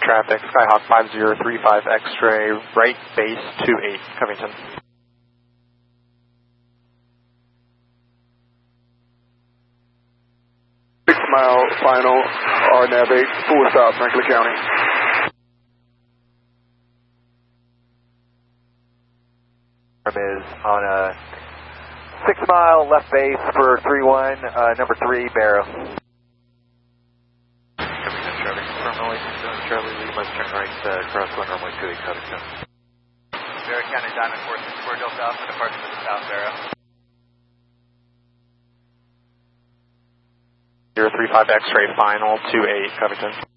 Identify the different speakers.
Speaker 1: traffic, Skyhawk 5035 X-ray, right base 28, Covington.
Speaker 2: Mile final, RNAV 8, full stop, Franklin County.
Speaker 3: Is on a 6 mile left base for 31, number 3, Barrow.
Speaker 1: Covington, traffic, terminal 87, Charlie Lee, let's turn right, cross 1 runway 28, Covington.
Speaker 3: Barrow County, Diamond 464 Delta Alpha, departure to the south, Barrow.
Speaker 1: 035 X-ray final 28, Covington.